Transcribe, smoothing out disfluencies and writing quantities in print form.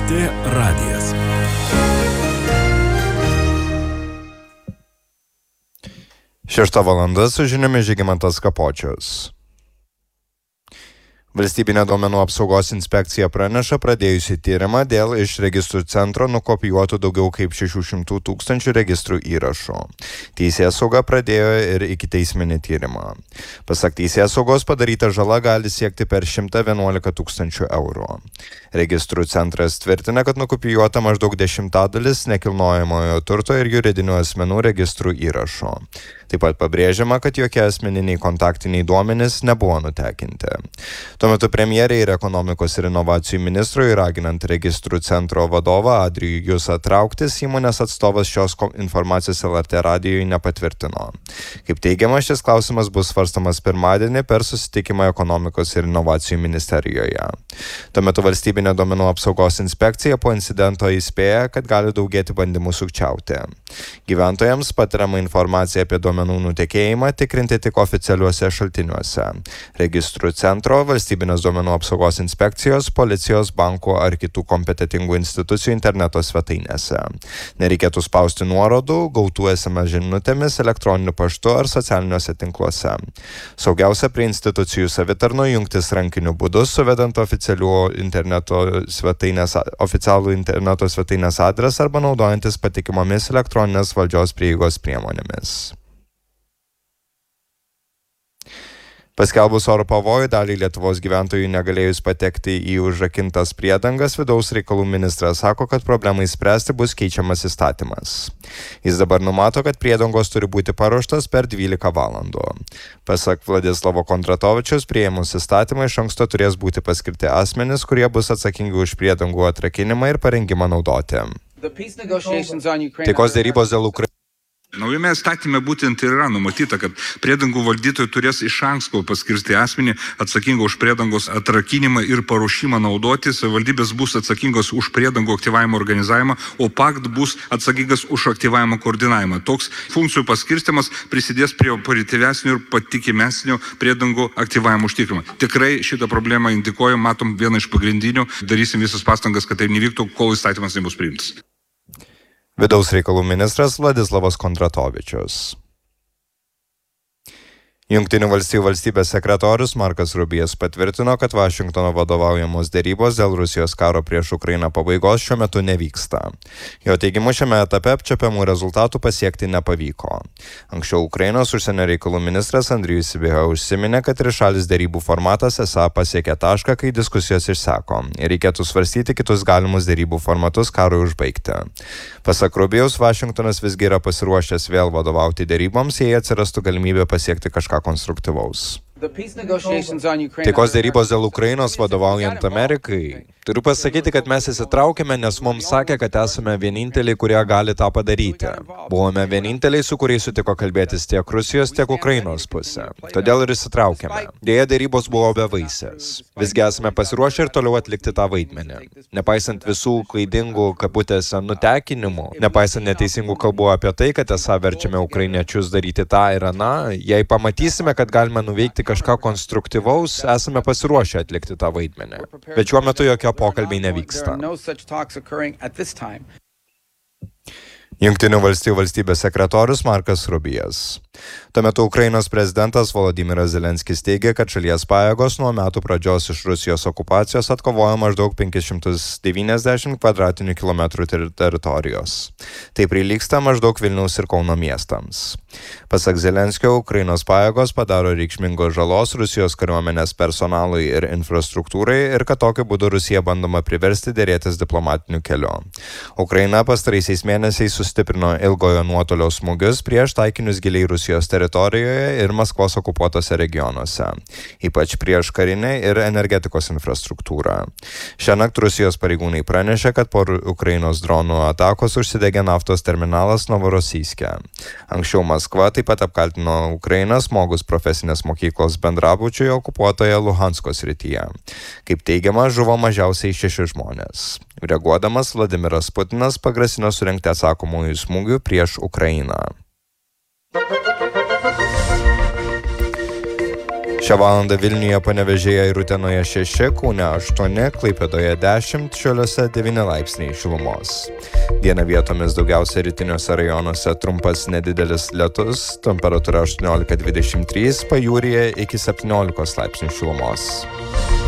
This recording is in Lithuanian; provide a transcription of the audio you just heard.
LRT radijas. Šešta valanda su žiniomis Žygimantas Kapočius. Valstybinė duomenų apsaugos inspekcija praneša pradėjusi tyrimą dėl iš registrų centro nukopijuotų daugiau kaip 600 tūkstančių registrų įrašų. Teisėsauga pradėjo ir ikiteisminį tyrimą. Pasak teisėsaugos padaryta žala gali siekti per 111 tūkstančių eurų. Registrų centras tvirtina, kad nukopijuota maždaug 10% nekilnojamojo turto ir juridinių asmenų registrų įrašų. Taip pat pabrėžiama, kad jokie asmeniniai kontaktiniai duomenys nebuvo nutekinti. Tuo metu premjerei ir ekonomikos ir inovacijų ministrui raginant registrų centro vadovą Adrijų Jusą trauktis, įmonės atstovas šios informacijos LRT radijui nepatvirtino. Kaip teigiama, šis klausimas bus svarstamas pirmadienį per susitikimą ekonomikos ir inovacijų ministerijoje. Tuo metu valstybinė duomenų apsaugos inspekcija po incidento įspėja, kad gali daugėti bandymų sukčiauti. Gyventojams patariama informacija apie duomenų nutekėjimą tikrinti tik oficialiuose šaltiniuose. Registrų centro, valstybinės duomenų apsaugos inspekcijos, policijos, bankų ar kitų kompetitingų institucijų interneto svetainėse. Nereikėtų spausti nuorodų, gautų SMS žinutėmis, elektroniniu paštu ar socialiniuose tinkluose. Saugiausia prie institucijų savitarnų jungtis rankiniu būdu, suvedant oficialų interneto svetainės adresą arba naudojantis patikimomis elektroninės valdžios prieigos priemonėmis. Paskelbus oro pavojų daliai Lietuvos gyventojų negalėjus patekti į užrakintas priedangas, vidaus reikalų ministras sako, kad problemai spręsti bus keičiamas įstatymas. Jis dabar numato, kad priedangos turi būti paruoštas per 12 valandų. Pasak Vladislavo Kondratovičiaus, priėmus įstatymą iš anksto turės būti paskirti asmenys, kurie bus atsakingi už priedangų atrakinimą ir parengimą naudoti. Taikos dėrybos dėl Ukrainos. Naujame įstatyme būtent ir yra numatyta, kad priedangų valdytojai turės iš anksto paskirti asmenį atsakingą už priedangos atrakinimą ir paruošimą naudoti, savivaldybės bus atsakingos už priedangų aktyvavimo organizavimą, o PAKT bus atsakingas už aktyvavimo koordinavimą. Toks funkcijų paskirstimas prisidės prie operatyvesnio ir patikimesnio priedangų aktyvavimo užtikrinimo. Tikrai šitą problemą indikuojam, matom vieną iš pagrindinių, darysim visas pastangas, kad tai nevyktų, kol įstatymas nebus priimtas. Vidaus reikalų ministras Vladislavas Kondratovičius. Jungtinių valstijų valstybės sekretorius Markas Rubijas patvirtino, kad Vašingtono vadovaujamos dėrybos dėl Rusijos karo prieš Ukrainą pabaigos šiuo metu nevyksta. Jo teigimu, šiame etape apčiuopiamų rezultatų pasiekti nepavyko. Anksčiau Ukrainos užsienio reikalų ministras Andrijus Sybiha užsiminė, kad trišalis dėrybų formatas esą pasiekė tašką, kai diskusijos išseko ir reikėtų svarstyti kitus galimus dėrybų formatus karui užbaigti. Pasak Rubijaus, Vašingtonas visgi yra pasiruošęs vėl vadovauti dėryboms, jei atsirastų galimybė pasiekti kažką konstruktyvaus. Taikos dėrybos dėl Ukrainos vadovaujant Amerikai. Turiu pasakyti, kad mes įsitraukėme, nes mums sakė, kad esame vieninteliai, kurie gali tą padaryti. Buvome vieninteliai, su kuriais sutiko kalbėtis tiek Rusijos, tiek Ukrainos pusė. Todėl ir įsitraukėme. Dėja, dėrybos buvo bevaisės. Visgi esame pasiruošę ir toliau atlikti tą vaidmenį. Nepaisant visų klaidingų kabutėse nutekinimų, nepaisant neteisingų kalbų apie tai, kad esą verčiame ukrainiečius daryti tą ir aną, jei pamatysime, kad galime nuveikti kažką konstruktyvaus, esame pasiruošę atlikti tą vaidmenį. Bet šiuo metu jokio pokalbiai nevyksta. Jungtinių valstijų valstybės sekretorius Markas Rubijas. Tuo metu Ukrainos prezidentas Volodymyras Zelenskis teigia, kad šalies pajėgos nuo metų pradžios iš Rusijos okupacijos atkovojo maždaug 590 kvadratinių kilometrų teritorijos. Tai prilygsta maždaug Vilniaus ir Kauno miestams. Pasak Zelenskio, Ukrainos pajėgos padaro reikšmingos žalos Rusijos kariuomenės personalui ir infrastruktūrai ir kad tokiu būdu Rusija bandoma priversti dėrėtis diplomatiniu keliu. Ukraina pastaraisiais mėnesiais sustiprino ilgojo nuotolio smūgius prieš taikinius giliai Rusijos teritorijoje ir Maskvos okupuotose regionuose, ypač prieš karinę ir energetikos infrastruktūrą. Šiąnakt Rusijos pareigūnai pranešė, kad po Ukrainos dronų atakos užsidegė naftos terminalas Novorosijske. Anksčiau Maskva taip pat apkaltino Ukrainą smogus profesinės mokyklos bendrabučiui okupuotoje Luhansko srityje. Kaip teigiama, žuvo mažiausiai 6 žmonės. Reaguodamas, Vladimiras Putinas pagrasino surengti atsakomųjų smūgių prieš Ukrainą. Šią valandą Vilniuje, Panevėžyje ir Utenoje 6, Kaune 8, Klaipėdoje 10, Šiauliuose 9 laipsniai šilumos. Dieną vietomis daugiausia rytiniuose rajonuose trumpas nedidelis lietus, temperatūra 18-23, pajūryje iki 17 laipsnių šilumos.